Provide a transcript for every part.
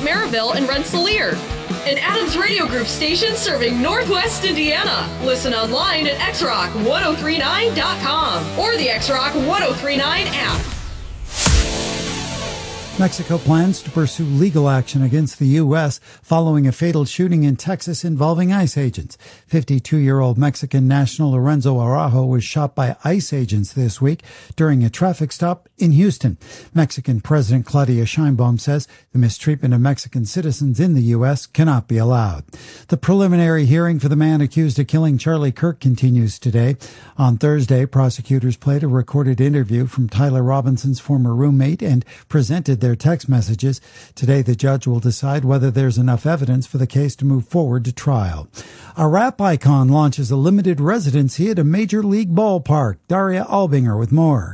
Maryville, and Rensselaer. An Adams Radio Group station serving Northwest Indiana. Listen online at xrock1039.com or the XRock 1039 app. Mexico plans to pursue legal action against the U.S. following a fatal shooting in Texas involving ICE agents. 52-year-old Mexican national Lorenzo Araujo was shot by ICE agents this week during a traffic stop in Houston. Mexican President Claudia Sheinbaum says the mistreatment of Mexican citizens in the U.S. cannot be allowed. The preliminary hearing for the man accused of killing Charlie Kirk continues today. On Thursday, prosecutors played a recorded interview from Tyler Robinson's former roommate and presented their text messages. Today, the judge will decide whether there's enough evidence for the case to move forward to trial. A rap icon launches a limited residency at a major league ballpark. Daria Albinger with more.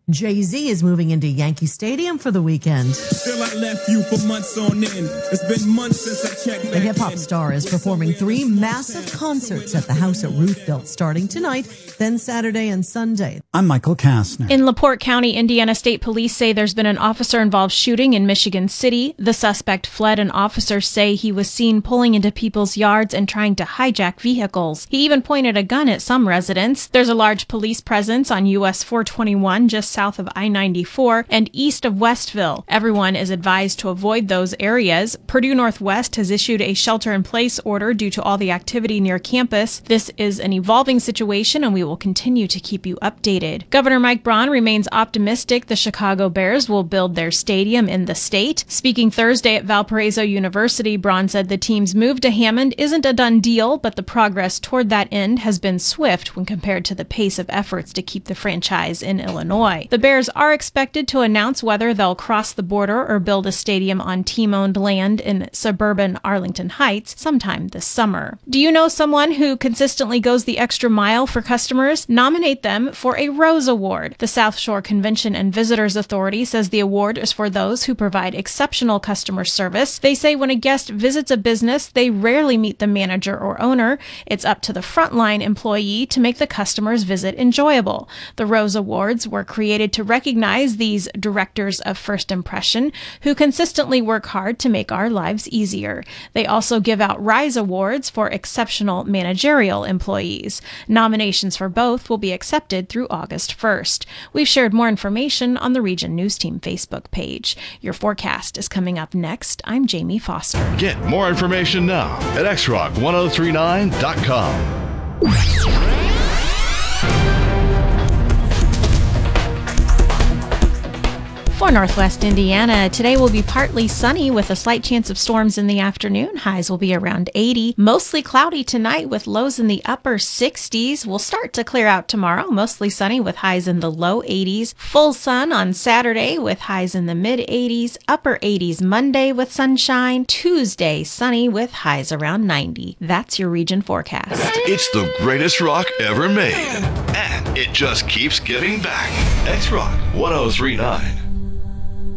Jay-Z is moving into Yankee Stadium for the weekend. Still I left you for months on end. It's been months since I checked. The hip-hop star is performing 3 massive concerts at the house at Ruth built starting tonight, then Saturday and Sunday. I'm Michael Kastner. In LaPorte County, Indiana State Police say there's been an officer-involved shooting in Michigan City. The suspect fled, and officers say he was seen pulling into people's yards and trying to hijack vehicles. He even pointed a gun at some residents. There's a large police presence on US 421 just south of I-94 and east of Westville. Everyone is advised to avoid those areas. Purdue Northwest has issued a shelter-in-place order due to all the activity near campus. This is an evolving situation, and we will continue to keep you updated. Governor Mike Braun remains optimistic the Chicago Bears will build their stadium in the state. Speaking Thursday at Valparaiso University, Braun said the team's move to Hammond isn't a done deal, but the progress toward that end has been swift when compared to the pace of efforts to keep the franchise in Illinois. The Bears are expected to announce whether they'll cross the border or build a stadium on team-owned land in suburban Arlington Heights sometime this summer. Do you know someone who consistently goes the extra mile for customers? Nominate them for a Rose Award. The South Shore Convention and Visitors Authority says the award is for those who provide exceptional customer service. They say when a guest visits a business, they rarely meet the manager or owner. It's up to the frontline employee to make the customer's visit enjoyable. The Rose Awards were created to recognize these directors of first impression who consistently work hard to make our lives easier. They also give out Rise Awards for exceptional managerial employees. Nominations for both will be accepted through August 1st. We've shared more information on the Region News Team Facebook page. Your forecast is coming up next. I'm Jamie Foster. Get more information now at xrock1039.com. For Northwest Indiana, today will be partly sunny with a slight chance of storms in the afternoon. Highs will be around 80. Mostly cloudy tonight with lows in the upper 60s. We'll start to clear out tomorrow. Mostly sunny with highs in the low 80s. Full sun on Saturday with highs in the mid 80s. Upper 80s Monday with sunshine. Tuesday sunny with highs around 90. That's your region forecast. It's the greatest rock ever made. And it just keeps giving back. X-Rock 1039.